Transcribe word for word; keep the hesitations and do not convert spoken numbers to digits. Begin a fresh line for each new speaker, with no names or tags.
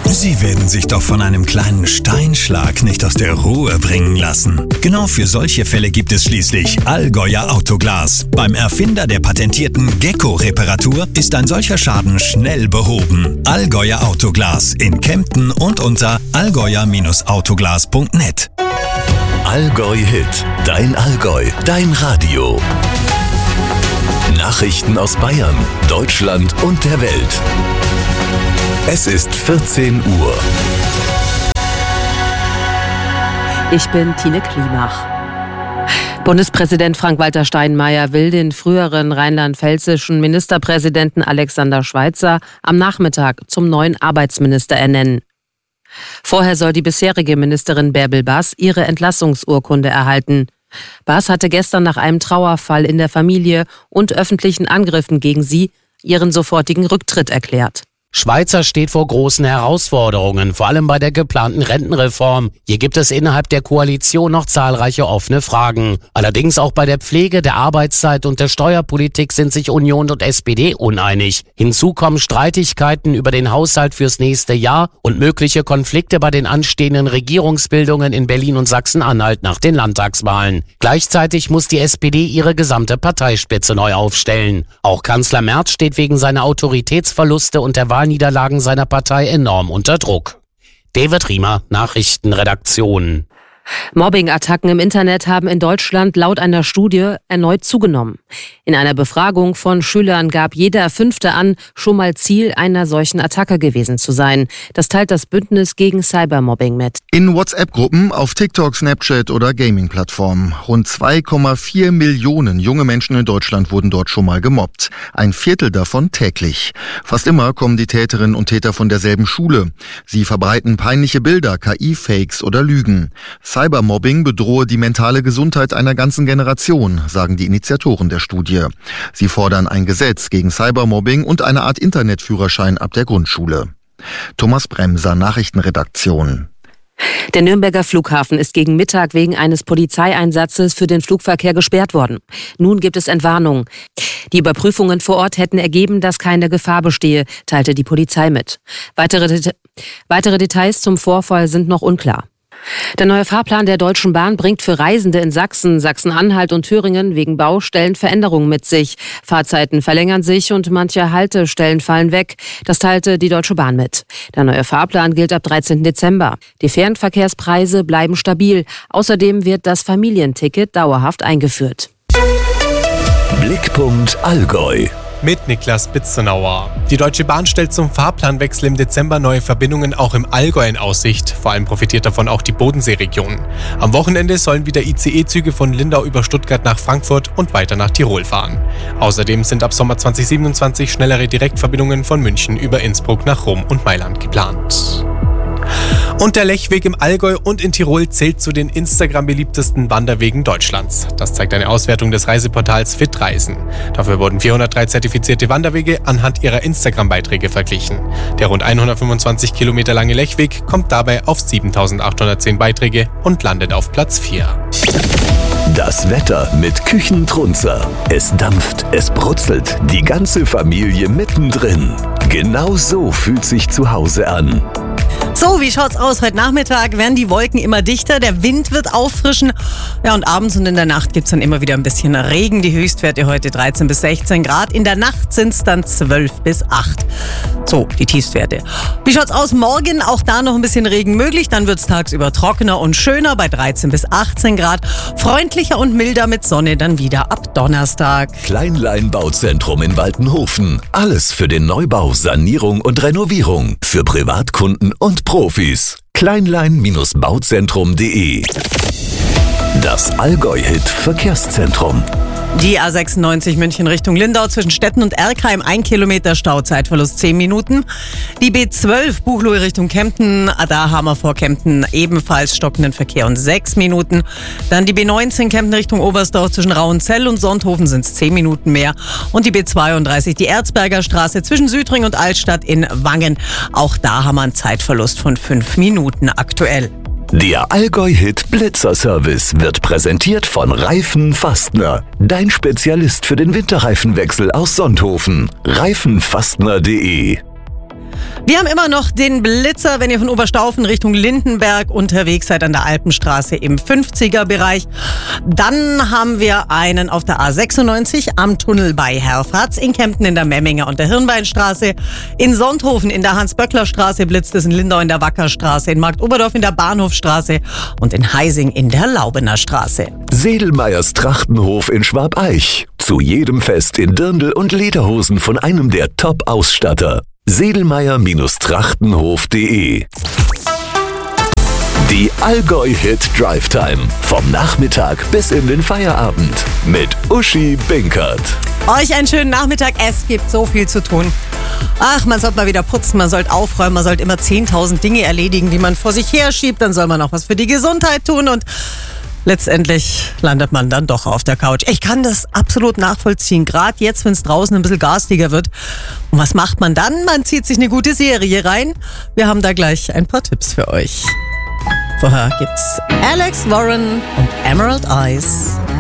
Sie werden sich doch von einem kleinen Steinschlag nicht aus der Ruhe bringen lassen. Genau für solche Fälle gibt es schließlich Allgäuer Autoglas. Beim Erfinder der patentierten Gecko-Reparatur ist ein solcher Schaden schnell behoben. Allgäuer Autoglas in Kempten und unter allgäuer Autoglas punkt net.
Allgäu Hit, dein Allgäu, dein Radio. Nachrichten aus Bayern, Deutschland und der Welt. Es ist vierzehn Uhr.
Ich bin Tine Klimach. Bundespräsident Frank-Walter Steinmeier will den früheren rheinland-pfälzischen Ministerpräsidenten Alexander Schweitzer am Nachmittag zum neuen Arbeitsminister ernennen. Vorher soll die bisherige Ministerin Bärbel Bass ihre Entlassungsurkunde erhalten. Bass hatte gestern nach einem Trauerfall in der Familie und öffentlichen Angriffen gegen sie ihren sofortigen Rücktritt erklärt.
Schweitzer steht vor großen Herausforderungen, vor allem bei der geplanten Rentenreform. Hier gibt es innerhalb der Koalition noch zahlreiche offene Fragen. Allerdings auch bei der Pflege, der Arbeitszeit und der Steuerpolitik sind sich Union und S P D uneinig. Hinzu kommen Streitigkeiten über den Haushalt fürs nächste Jahr und mögliche Konflikte bei den anstehenden Regierungsbildungen in Berlin und Sachsen-Anhalt nach den Landtagswahlen. Gleichzeitig muss die S P D ihre gesamte Parteispitze neu aufstellen. Auch Kanzler Merz steht wegen seiner Autoritätsverluste und der Wahlniederlagen seiner Partei enorm unter Druck. David Riemer, Nachrichtenredaktion.
Mobbing-Attacken im Internet haben in Deutschland laut einer Studie erneut zugenommen. In einer Befragung von Schülern gab jeder Fünfte an, schon mal Ziel einer solchen Attacke gewesen zu sein. Das teilt das Bündnis gegen Cybermobbing mit.
In WhatsApp-Gruppen, auf TikTok, Snapchat oder Gaming-Plattformen. Rund zwei Komma vier Millionen junge Menschen in Deutschland wurden dort schon mal gemobbt. Ein Viertel davon täglich. Fast immer kommen die Täterinnen und Täter von derselben Schule. Sie verbreiten peinliche Bilder, K I-Fakes oder Lügen. Cybermobbing bedrohe die mentale Gesundheit einer ganzen Generation, sagen die Initiatoren der Studie. Sie fordern ein Gesetz gegen Cybermobbing und eine Art Internetführerschein ab der Grundschule. Thomas Bremser, Nachrichtenredaktion.
Der Nürnberger Flughafen ist gegen Mittag wegen eines Polizeieinsatzes für den Flugverkehr gesperrt worden. Nun gibt es Entwarnungen. Die Überprüfungen vor Ort hätten ergeben, dass keine Gefahr bestehe, teilte die Polizei mit. Weitere, Det- weitere Details zum Vorfall sind noch unklar. Der neue Fahrplan der Deutschen Bahn bringt für Reisende in Sachsen, Sachsen-Anhalt und Thüringen wegen Baustellen Veränderungen mit sich. Fahrzeiten verlängern sich und manche Haltestellen fallen weg. Das teilte die Deutsche Bahn mit. Der neue Fahrplan gilt ab dreizehnten Dezember. Die Fernverkehrspreise bleiben stabil. Außerdem wird das Familienticket dauerhaft eingeführt.
Blickpunkt Allgäu.
Mit Niklas Bitzenauer. Die Deutsche Bahn stellt zum Fahrplanwechsel im Dezember neue Verbindungen auch im Allgäu in Aussicht. Vor allem profitiert davon auch die Bodenseeregion. Am Wochenende sollen wieder I C E-Züge von Lindau über Stuttgart nach Frankfurt und weiter nach Tirol fahren. Außerdem sind ab Sommer zwanzig siebenundzwanzig schnellere Direktverbindungen von München über Innsbruck nach Rom und Mailand geplant. Und der Lechweg im Allgäu und in Tirol zählt zu den Instagram-beliebtesten Wanderwegen Deutschlands. Das zeigt eine Auswertung des Reiseportals Fitreisen. Dafür wurden vierhundertdrei zertifizierte Wanderwege anhand ihrer Instagram-Beiträge verglichen. Der rund hundertfünfundzwanzig Kilometer lange Lechweg kommt dabei auf siebentausendachthundertzehn Beiträge und landet auf Platz vier.
Das Wetter mit Küchentrunzer. Es dampft, es brutzelt, die ganze Familie mittendrin. Genau so fühlt sich zu Hause an.
So, wie schaut's aus? Heute Nachmittag werden die Wolken immer dichter, der Wind wird auffrischen. Ja, und abends und in der Nacht gibt's dann immer wieder ein bisschen Regen. Die Höchstwerte heute dreizehn bis sechzehn Grad. In der Nacht sind's dann zwölf bis acht. So, die Tiefstwerte. Wie schaut's aus? Morgen auch da noch ein bisschen Regen möglich. Dann wird's tagsüber trockener und schöner bei dreizehn bis achtzehn Grad. Freundlicher und milder mit Sonne dann wieder ab Donnerstag.
Kleinlein Bauzentrum in Waltenhofen. Alles für den Neubau, Sanierung und Renovierung. Für Privatkunden und Profis. Kleinlein Bauzentrum punkt de. Das Allgäu-Hit Verkehrszentrum.
Die A sechsundneunzig München Richtung Lindau zwischen Stetten und Erkheim, ein Kilometer Stau, Zeitverlust zehn Minuten. Die B zwölf Buchloe Richtung Kempten, da haben wir vor Kempten ebenfalls stockenden Verkehr und sechs Minuten. Dann die B neunzehn Kempten Richtung Oberstdorf zwischen Rauenzell und Sonthofen sind es zehn Minuten mehr. Und die B zweiunddreißig, die Erzberger Straße zwischen Südring und Altstadt in Wangen. Auch da haben wir einen Zeitverlust von fünf Minuten aktuell.
Der Allgäu-Hit Blitzer-Service wird präsentiert von Reifen Fastner. Dein Spezialist für den Winterreifenwechsel aus Sonthofen. Reifenfastner punkt de.
Wir haben immer noch den Blitzer, wenn ihr von Oberstaufen Richtung Lindenberg unterwegs seid an der Alpenstraße im fünfziger-Bereich. Dann haben wir einen auf der A sechsundneunzig am Tunnel bei Herfratz, in Kempten in der Memminger und der Hirnbeinstraße, in Sonthofen in der Hans-Böckler-Straße blitzt es, in Lindau in der Wackerstraße, in Marktoberdorf in der Bahnhofstraße und in Heising in der Laubener Straße.
Sedelmeyers Trachtenhof in Schwabeich. Zu jedem Fest in Dirndl und Lederhosen von einem der Top-Ausstatter. sedelmeyer Trachtenhof punkt de. Die Allgäu-Hit Drive Time. Vom Nachmittag bis in den Feierabend. Mit Uschi Binkert.
Euch einen schönen Nachmittag. Es gibt so viel zu tun. Ach, man sollte mal wieder putzen, man sollte aufräumen, man sollte immer zehntausend Dinge erledigen, die man vor sich herschiebt. Dann soll man auch was für die Gesundheit tun und letztendlich landet man dann doch auf der Couch. Ich kann das absolut nachvollziehen, gerade jetzt, wenn es draußen ein bisschen garstiger wird. Und was macht man dann? Man zieht sich eine gute Serie rein. Wir haben da gleich ein paar Tipps für euch. Vorher gibt's Alex Warren und Emerald Eyes.